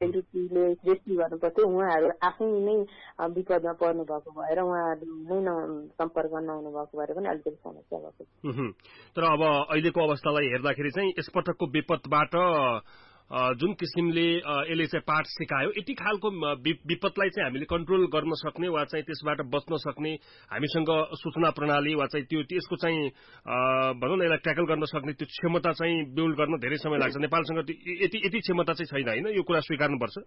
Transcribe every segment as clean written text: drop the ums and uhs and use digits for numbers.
सेक्युरिटीले rescue गर्नुपर्थ्यो उहाँहरू आफै नै विपदमा पर्नु भएको भएर उहाँहरू नै सम्पर्क नहुनु भएको भएर पनि अलिकति समस्या भएको छ। तर अब अहिलेको अवस्थालाई हेर्दाखेरि चाहिँ यसपटकको विपदबाट जुन किसिमले यसले चाहिँ पाठ सिकायो यति खालको विपदलाई चाहिँ हामीले कन्ट्रोल गर्न सक्ने वा चाहिँ त्यसबाट बच्न सक्ने हामीसँग सूचना प्रणाली वा चाहिँ त्यसको चाहिँ भनौँ न यसलाई ट्याकल गर्न सक्ने त्यो क्षमता चाहिँ बिल्ड गर्न धेरै समय लाग्छ। नेपालसँग यति क्षमता चाहिँ छैन होइन, यो कुरा स्वीकार्नुपर्छ।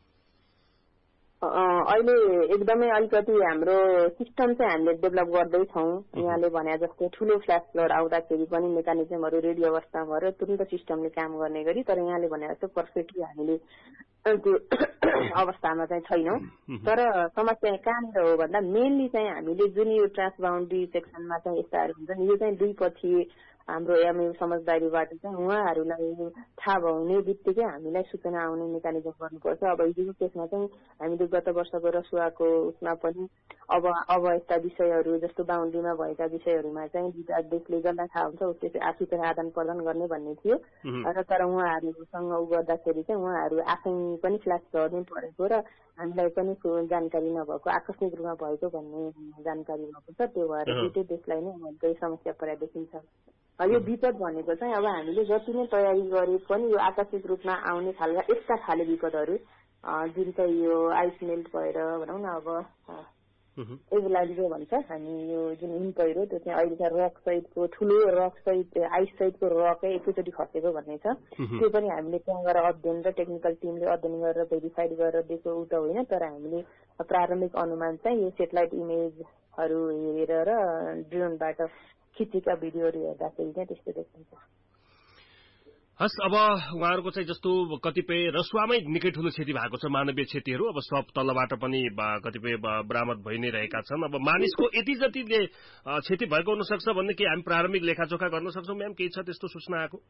अहिले एकदमै अलिकति हाम्रो सिस्टम चाहिँ हामीले डेभलप गर्दैछौँ। यहाँले भने जस्तै ठूलो फ्ल्यास फ्लड आउँदाखेरि पनि मेकानिजमहरू रेडी अवस्थामा भएर तुरन्त सिस्टमले काम गर्ने गरी, तर यहाँले भने जस्तो पर्फेक्टली हामीले त्यो अवस्थामा चाहिँ छैनौँ। तर समस्या कहाँनिर हो भन्दा मेनली चाहिँ हामीले जुन यो ट्रान्स बााउन्ड्री सेक्सनमा चाहिँ यस्ताहरू हुन्छन् यो चाहिँ दुई पछि हाम्रो एमयू समझदारीबाट चाहिँ उहाँहरूलाई थाहा हुने बित्तिकै हामीलाई सूचना आउने मेकानिजम गर्नुपर्छ। अब हिजोको केसमा चाहिँ हामीले गत वर्षको रसुवाको उसमा पनि अब यस्ता विषयहरू जस्तो बााउन्ड्रीमा भएका विषयहरूमा चाहिँ देशले जसलाई थाहा हुन्छ उसले आफूसँग आदान प्रदान गर्ने भन्ने थियो। र तर उहाँहरूसँग उ गर्दाखेरि चाहिँ उहाँहरू आफै पनि फ्ल्यास गर्नै परेको र हामीलाई पनि जानकारी नभएको आकस्मिक रूपमा भएको भन्ने जानकारी भएको छ। त्यो भएर दुईटै देशलाई नै केही समस्या पर्या देखिन्छ। यो विपद भनेको चाहिँ अब हामीले जति नै तयारी गरे पनि यो आकस्मिक रूपमा आउने खालका यस्ता खाले विपदहरू जुन चाहिँ यो आइस मेल्ट भएर भनौँ न अब एभलान्स भन्छ हामी यो जुन हिम पहिरो त्यो चाहिँ अहिले चाहिँ रक सहितको ठुलो रक सहित आइस सहितको रकै एकैचोटि खसेको भन्ने छ। त्यो पनि हामीले त्यहाँ गएर अध्ययन र टेक्निकल टिमले अध्ययन गरेर भेरिफाइड गरेर दिएको उ त होइन, तर हामीले प्रारम्भिक अनुमान चाहिँ यो सेटेलाइट इमेजहरू हेरेर र ड्रोनबाट खिचेका भिडियोहरू हेर्दाखेरि चाहिँ त्यस्तो देखिन्छ। हस्, अब उहाँहरूको चाहिँ जस्तो कतिपय रसुवामै निकै ठूलो क्षति भएको छ, मानवीय क्षतिहरू अब सब तलबाट पनि कतिपय बरामद भइ नै रहेका छन्। अब मानिसको यति जतिले क्षति भएको हुन सक्छ भन्ने के हामी प्रारम्भिक लेखाजोखा गर्न सक्छौँ म्याम? केही छ त्यस्तो सूचना आएको?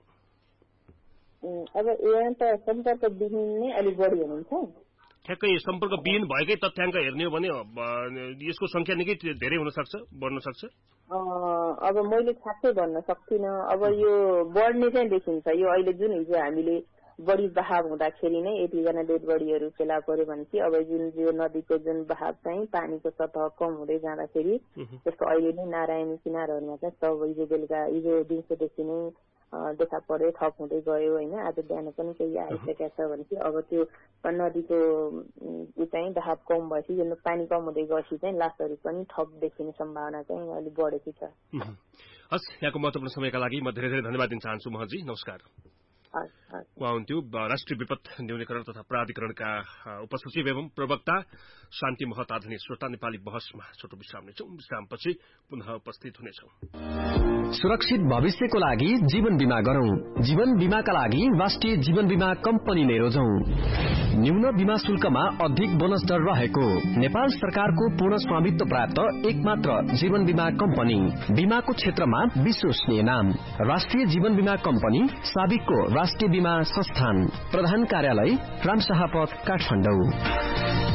अब यहाँ त सम्पर्क विहीन नै अलिक बढी हुनुहुन्छ। ठ्याक्कै सम्पर्क विहीन भएकै तथ्याङ्क हेर्ने हो भने यसको संख्या निकै धेरै हुन सक्छ, बढ्न सक्छ। अब मैले खासै भन्न सक्दिनँ। अब यो बढ्ने चाहिँ देखिन्छ। यो अहिले जुन हिजो हामीले बढी बहाव हुँदाखेरि नै यतिजना डेड बडीहरू फेला पर्यो भनेपछि अब जुन यो नदीको जुन बहाव चाहिँ पानीको सतह कम हुँदै जाँदाखेरि जस्तो अहिले नै नारायणी किनारहरूमा चाहिँ सब हिजो बेलुका हिजो दिउँसोदेखि नै देखा पर्दै थप हुँदै गयो होइन। आज बिहान पनि केही आइसकेका छ भनेपछि अब त्यो नदीको चाहिँ बहाव कम भएपछि यो पानी कम हुँदै गएपछि चाहिँ लासहरू पनि थप देखिने सम्भावना चाहिँ अलिक बढेको छ। हस्, यहाँको महत्वपूर्ण समयका लागि म धेरै धेरै धन्यवाद दिन चाहन्छु महजी। नमस्कार। उहाँ हुन्थ्यो राष्ट्रिय विपद न्यूनीकरण तथा प्राधिकरणका उपसचिव एवं प्रवक्ता शान्ति महताधनी। श्रोता, नेपाली बहसमा छोटो विश्राम लिन्छौं। विश्रामपछि पुनः उपस्थित हुनेछौं। सुरक्षित भविष्यको लागि जीवन बीमा गरौं। जीवन बीमाका लागि राष्ट्रिय जीवन बीमा कम्पनीले रोजौं। न्यून बीमा शुल्कमा अधिक बोनस दर रहेको नेपाल सरकारको पूर्ण स्वामित्व प्राप्त एकमात्र जीवन बीमा कम्पनी। बीमाको क्षेत्रमा विश्वसनीय नाम राष्ट्रिय जीवन बीमा कम्पनी, साबिकको राष्ट्रिय बीमा संस्थान। प्रधान कार्यालय रामशाहपथ, काठमाडौँ।